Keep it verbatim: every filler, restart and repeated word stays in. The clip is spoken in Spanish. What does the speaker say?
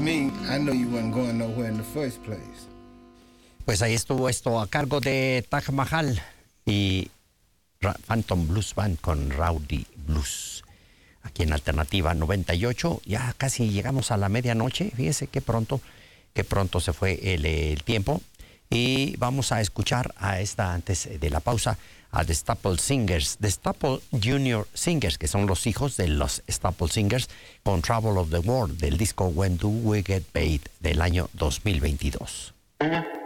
me, I know you wasn't going nowhere in the first place. Pues ahí estuvo esto a cargo de Taj Mahal y Ra- Phantom Blues Band con Rowdy Blues. Aquí en Alternativa noventa y ocho, ya casi llegamos a la medianoche. Fíjese qué pronto, qué pronto se fue el, el tiempo. Y vamos a escuchar a esta, antes de la pausa, a The Staple Singers, The Staple Junior Singers, que son los hijos de los Staple Singers, con Trouble of the World, del disco When Do We Get Paid, del año dos mil veintidós.